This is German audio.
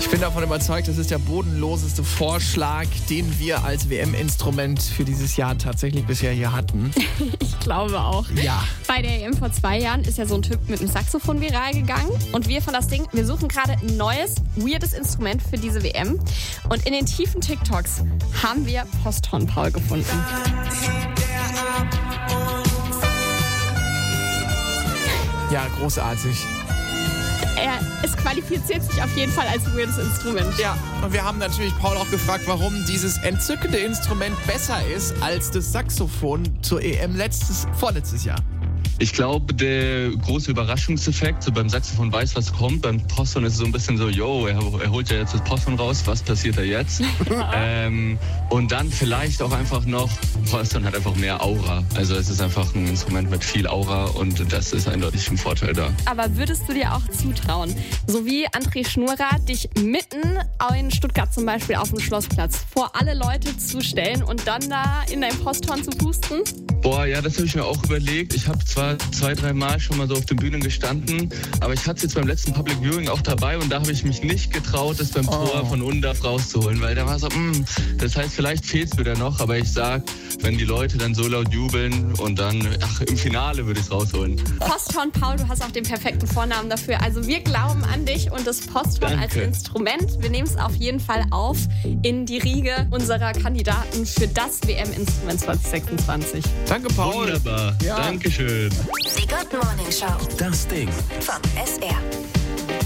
Ich bin davon überzeugt, das ist der bodenloseste Vorschlag, den wir als WM-Instrument für dieses Jahr tatsächlich bisher hier hatten. Ich glaube auch. Ja. Bei der EM vor 2 Jahren ist ja so ein Typ mit dem Saxophon viral gegangen. Und wir von das Ding, wir suchen gerade ein neues, weirdes Instrument für diese WM. Und in den tiefen TikToks haben wir Posthorn Paul gefunden. Ja, großartig. Es qualifiziert sich auf jeden Fall als weirdes Instrument. Ja, und wir haben natürlich Paul auch gefragt, warum dieses entzückende Instrument besser ist als das Saxophon zur EM vorletztes Jahr. Ich glaube, der große Überraschungseffekt, so beim Saxophon weiß, was kommt, beim Posthorn ist es so ein bisschen so, er holt ja jetzt das Posthorn raus, was passiert da jetzt? Und dann vielleicht auch einfach noch, Posthorn hat einfach mehr Aura. Also es ist einfach ein Instrument mit viel Aura und das ist eindeutig ein Vorteil da. Aber würdest du dir auch zutrauen, so wie André Schnurrer, dich mitten in Stuttgart zum Beispiel auf dem Schlossplatz vor alle Leute zu stellen und dann da in dein Posthorn zu pusten? Boah, ja, das habe ich mir auch überlegt. Ich habe zwar 2-3 Mal schon mal so auf den Bühnen gestanden, aber ich hatte es jetzt beim letzten Public Viewing auch dabei und da habe ich mich nicht getraut, das beim Tor von Undaf rauszuholen, weil da war so, das heißt, vielleicht fehlt es mir da noch, aber ich sag, wenn die Leute dann so laut jubeln und dann, im Finale würde ich es rausholen. Posthorn Paul, du hast auch den perfekten Vornamen dafür. Also wir glauben an dich und das Posthorn als Instrument. Wir nehmen es auf jeden Fall auf in die Riege unserer Kandidaten für das WM-Instrument 2026. Danke, Paul. Wunderbar. Ja. Dankeschön. Die Good Morning Show. Das Ding. Von SR.